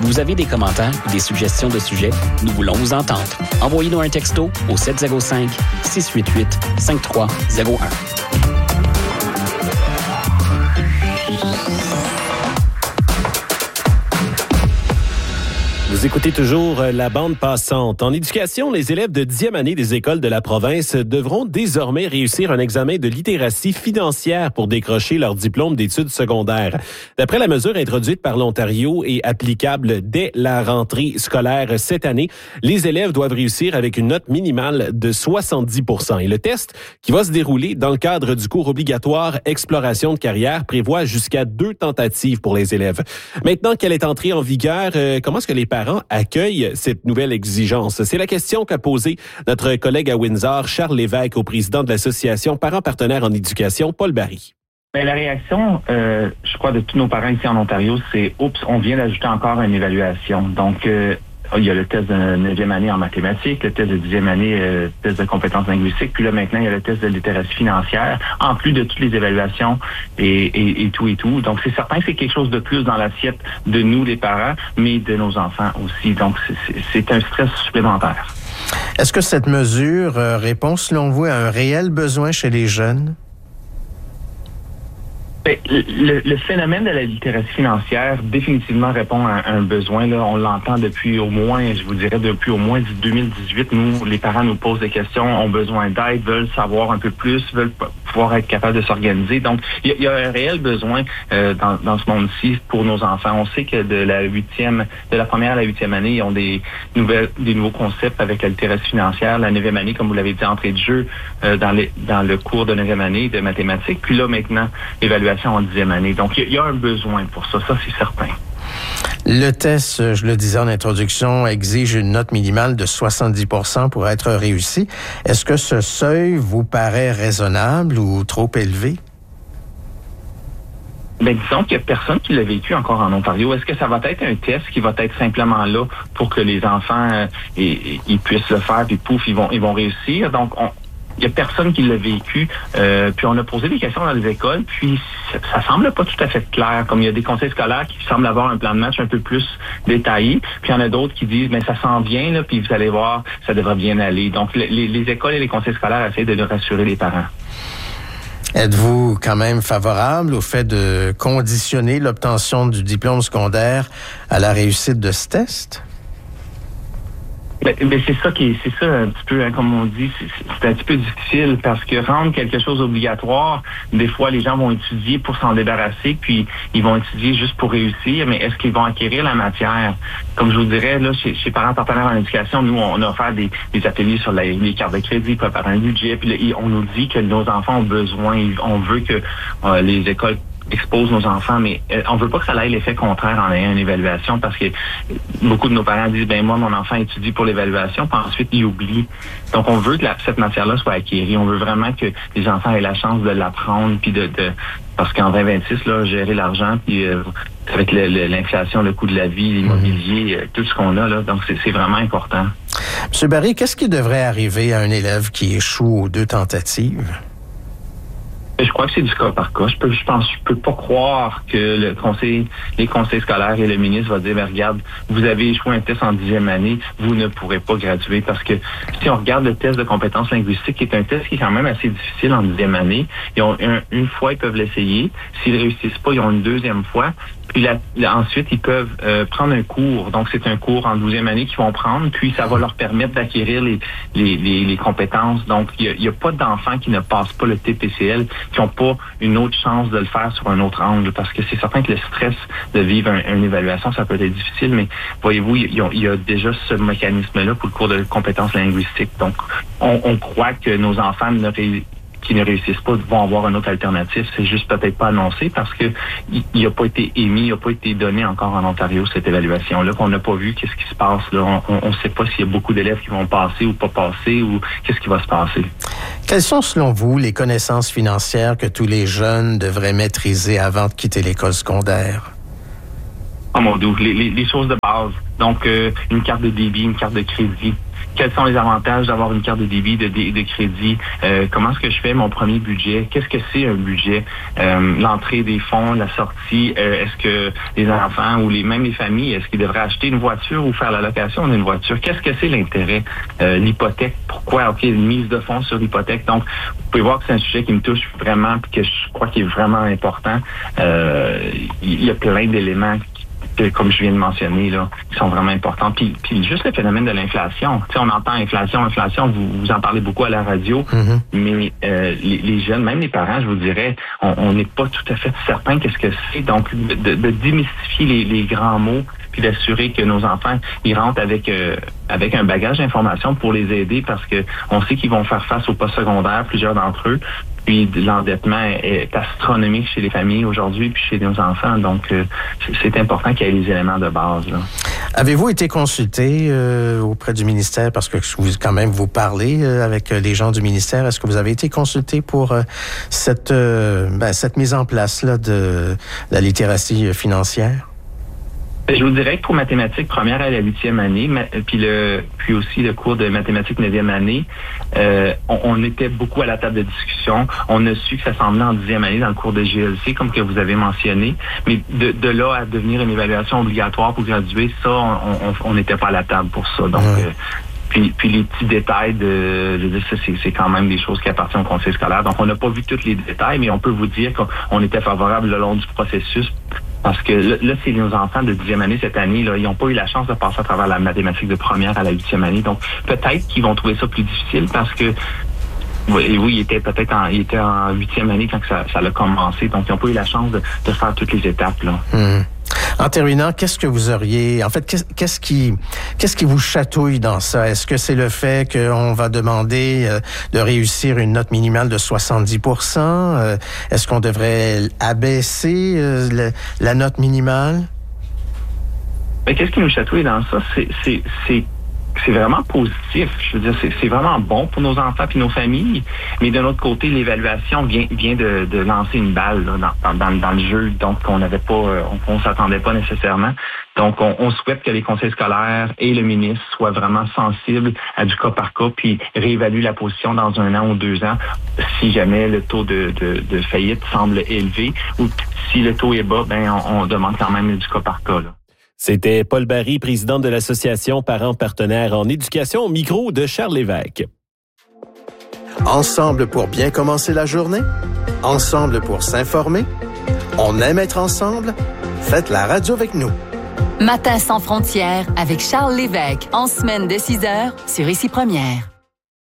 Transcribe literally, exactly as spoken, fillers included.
Vous avez des commentaires ou des suggestions de sujets? Nous voulons vous entendre. Envoyez-nous un texto au sept zéro cinq, six huit huit, cinq trois zéro un. Vous écoutez toujours la bande passante. En éducation, les élèves de dixième année des écoles de la province devront désormais réussir un examen de littératie financière pour décrocher leur diplôme d'études secondaires. D'après la mesure introduite par l'Ontario et applicable dès la rentrée scolaire cette année, les élèves doivent réussir avec une note minimale de soixante-dix pour cent. Et le test, qui va se dérouler dans le cadre du cours obligatoire Exploration de carrière, prévoit jusqu'à deux tentatives pour les élèves. Maintenant qu'elle est entrée en vigueur, euh, comment est-ce que les parents accueillent cette nouvelle exigence? C'est la question qu'a posée notre collègue à Windsor, Charles Lévesque, au président de l'association Parents partenaires en éducation, Paul Barry. Bien, la réaction, euh, je crois, de tous nos parents ici en Ontario, c'est « Oups, on vient d'ajouter encore une évaluation ». Donc, euh, il y a le test de neuvième année en mathématiques, le test de dixième année, euh, test de compétences linguistiques, puis là, maintenant, il y a le test de littératie financière, en plus de toutes les évaluations et, et, et tout et tout. Donc, c'est certain que c'est quelque chose de plus dans l'assiette de nous, les parents, mais de nos enfants aussi. Donc, c'est, c'est un stress supplémentaire. Est-ce que cette mesure euh, répond, selon vous, à un réel besoin chez les jeunes? Le, le phénomène de la littératie financière définitivement répond à un besoin. Là, on l'entend depuis au moins, je vous dirais, depuis au moins deux mille dix-huit. Nous, les parents nous posent des questions, ont besoin d'aide, veulent savoir un peu plus, veulent pouvoir être capables de s'organiser. Donc, il y, y a un réel besoin euh, dans, dans ce monde-ci pour nos enfants. On sait que de la huitième, de la première à la huitième année, ils ont des nouvelles, des nouveaux concepts avec la littératie financière. La neuvième année, comme vous l'avez dit, entrée de jeu euh, dans, les, dans le cours de neuvième année de mathématiques. Puis là, maintenant, évaluation en dixième année. Donc, il y, y a un besoin pour ça, ça c'est certain. Le test, je le disais en introduction, exige une note minimale de soixante-dix pour cent pour être réussi. Est-ce que ce seuil vous paraît raisonnable ou trop élevé? Bien, disons qu'il n'y a personne qui l'a vécu encore en Ontario. Est-ce que ça va être un test qui va être simplement là pour que les enfants euh, ils, ils puissent le faire, puis pouf, ils vont, ils vont réussir? Donc, on Il n'y a personne qui l'a vécu. Euh, puis on a posé des questions dans les écoles, puis ça, ça semble pas tout à fait clair. Comme il y a des conseils scolaires qui semblent avoir un plan de match un peu plus détaillé, puis il y en a d'autres qui disent, mais ça s'en vient, là, puis vous allez voir, ça devrait bien aller. Donc les, les écoles et les conseils scolaires essaient de rassurer les parents. Êtes-vous quand même favorable au fait de conditionner l'obtention du diplôme secondaire à la réussite de ce test? Ben, ben c'est ça qui est, c'est ça un petit peu, hein, comme on dit, c'est, c'est un petit peu difficile parce que rendre quelque chose obligatoire, des fois les gens vont étudier pour s'en débarrasser, puis ils vont étudier juste pour réussir, mais est-ce qu'ils vont acquérir la matière? Comme je vous dirais, là, chez, chez Parents partenaires en éducation, nous, on a offert des, des ateliers sur la, les cartes de crédit, préparer un budget, puis là, on nous dit que nos enfants ont besoin, on veut que euh, les écoles expose nos enfants, mais euh, on veut pas que ça ait l'effet contraire en ayant une évaluation parce que beaucoup de nos parents disent, ben moi, mon enfant étudie pour l'évaluation, puis ensuite, il oublie. Donc, on veut que la, cette matière-là soit acquérie. On veut vraiment que les enfants aient la chance de l'apprendre, puis de, de parce qu'en vingt vingt-six, là, gérer l'argent, puis euh, avec le, le, l'inflation, le coût de la vie, l'immobilier, euh, tout ce qu'on a, là, donc c'est, c'est vraiment important. Monsieur Barry, qu'est-ce qui devrait arriver à un élève qui échoue aux deux tentatives? Je crois que c'est du cas par cas. Je peux, je pense, je peux pas croire que le conseil, les conseils scolaires et le ministre va dire, ben, regarde, vous avez échoué un test en dixième année, vous ne pourrez pas graduer parce que si on regarde le test de compétences linguistiques, qui est un test qui est quand même assez difficile en dixième année, ils ont un, une fois, ils peuvent l'essayer. S'ils réussissent pas, ils ont une deuxième fois. Puis là, là, ensuite, ils peuvent euh, prendre un cours. Donc, c'est un cours en douzième année qu'ils vont prendre. Puis, ça va leur permettre d'acquérir les, les, les, les compétences. Donc, il n'y a, a pas d'enfants qui ne passent pas le T P C L, qui n'ont pas une autre chance de le faire sur un autre angle. Parce que c'est certain que le stress de vivre un, une évaluation, ça peut être difficile. Mais voyez-vous, il y, a, il y a déjà ce mécanisme-là pour le cours de compétences linguistiques. Donc, on, on croit que nos enfants ne ré- qui ne réussissent pas vont avoir une autre alternative. C'est juste peut-être pas annoncé parce que il n'a pas été émis, il n'a pas été donné encore en Ontario cette évaluation-là, qu'on n'a pas vu qu'est-ce qui se passe là. On ne sait pas s'il y a beaucoup d'élèves qui vont passer ou pas passer ou qu'est-ce qui va se passer. Quelles sont, selon vous, les connaissances financières que tous les jeunes devraient maîtriser avant de quitter l'école secondaire? Oh mon Dieu, les, les, les choses de base. base. Donc, euh, une carte de débit, une carte de crédit. Quels sont les avantages d'avoir une carte de débit, de, de, de crédit? Euh, comment est-ce que je fais mon premier budget? Qu'est-ce que c'est un budget? Euh, l'entrée des fonds, la sortie. Euh, est-ce que les enfants ou les même les familles, est-ce qu'ils devraient acheter une voiture ou faire la location d'une voiture? Qu'est-ce que c'est l'intérêt? Euh, l'hypothèque, pourquoi? OK, une mise de fonds sur l'hypothèque. Donc, vous pouvez voir que c'est un sujet qui me touche vraiment et que je crois qu'il est vraiment important. Euh, il y a plein d'éléments que, comme je viens de mentionner, là, qui sont vraiment importants. Puis, puis juste le phénomène de l'inflation. Tu sais, on entend inflation, inflation, vous, vous en parlez beaucoup à la radio, mm-hmm. mais euh, les, les jeunes, même les parents, je vous dirais, on n'est pas tout à fait certain qu'est-ce que c'est. Donc, de, de démystifier les, les grands mots, puis d'assurer que nos enfants, ils rentrent avec euh, avec un bagage d'informations pour les aider, parce que on sait qu'ils vont faire face au post-secondaire, plusieurs d'entre eux. Puis l'endettement est astronomique chez les familles aujourd'hui, puis chez nos enfants. Donc, euh, c'est important qu'il y ait les éléments de base, là. Avez-vous été consulté euh, auprès du ministère, parce que vous, quand même, vous parlez euh, avec les gens du ministère. Est-ce que vous avez été consulté pour euh, cette euh, ben, cette mise en place-là de la littératie financière? Je vous dirais que pour mathématiques première à la huitième année, puis le puis aussi le cours de mathématiques neuvième année, euh, on, on était beaucoup à la table de discussion. On a su que ça s'en venait en dixième année dans le cours de G L C, comme que vous avez mentionné. Mais de, de là à devenir une évaluation obligatoire pour graduer, ça, on n'était pas à la table pour ça. Donc, ouais. euh, Puis, puis les petits détails de, je veux dire, ça, c'est, c'est quand même des choses qui appartiennent au conseil scolaire. Donc, on n'a pas vu tous les détails, mais on peut vous dire qu'on était favorable le long du processus. Parce que là, là, c'est nos enfants de dixième année cette année, là, ils n'ont pas eu la chance de passer à travers la mathématique de première à la huitième année. Donc, peut-être qu'ils vont trouver ça plus difficile parce que, oui, oui, ils étaient peut-être en, ils étaient en huitième année quand ça, ça a commencé. Donc, ils n'ont pas eu la chance de, de faire toutes les étapes, là. Mmh. En terminant, qu'est-ce que vous auriez... En fait, qu'est-ce, qu'est-ce qui qu'est-ce qui vous chatouille dans ça? Est-ce que c'est le fait qu'on va demander euh, de réussir une note minimale de soixante-dix pour cent? Euh, est-ce qu'on devrait abaisser euh, le, la note minimale? Mais qu'est-ce qui nous chatouille dans ça? C'est, c'est, c'est c'est vraiment positif. Je veux dire, c'est, c'est vraiment bon pour nos enfants et nos familles. Mais d'un autre côté, l'évaluation vient, vient de, de lancer une balle là, dans, dans, dans le jeu, donc on n'avait pas, on, on s'attendait pas nécessairement. Donc, on, on souhaite que les conseils scolaires et le ministre soient vraiment sensibles à du cas par cas, puis réévaluent la position dans un an ou deux ans, si jamais le taux de, de, de faillite semble élevé, ou si le taux est bas, ben on, on demande quand même du cas par cas, là. C'était Paul Barry, président de l'Association Parents Partenaires en éducation, au micro de Charles Lévesque. Ensemble pour bien commencer la journée? Ensemble pour s'informer? On aime être ensemble? Faites la radio avec nous. Matin sans frontières avec Charles Lévesque, en semaine de six heures sur Ici Première.